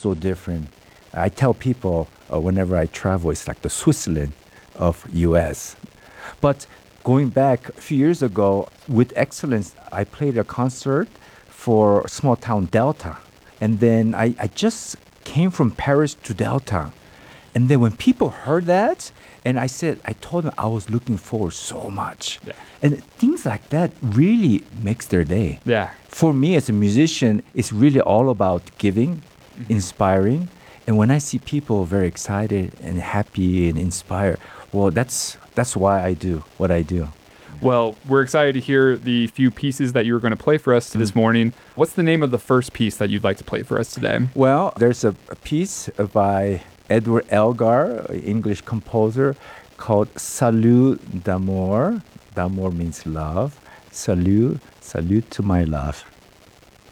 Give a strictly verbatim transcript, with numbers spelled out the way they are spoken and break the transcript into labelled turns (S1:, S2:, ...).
S1: so different. I tell people uh, whenever I travel, it's like the Switzerland of U S. But going back a few years ago, with Excellence, I played a concert for small town Delta. And then I, I just came from Paris to Delta. And then when people heard that, and I said, I told them I was looking forward so much.
S2: Yeah.
S1: And things like that really makes their day.
S2: Yeah.
S1: For me as a musician, it's really all about giving,
S2: Mm-hmm.
S1: inspiring. And when I see people very excited and happy and inspired, well, that's that's why I do what I do.
S2: Well, we're excited to hear the few pieces that you were going to play for us
S1: Mm-hmm.
S2: this morning. What's the name of the first piece that you'd like to play for us today?
S1: Well, there's a, a piece by Edward Elgar, an English composer, called Salut d'amour. D'amour means love. Salut, salute to my love.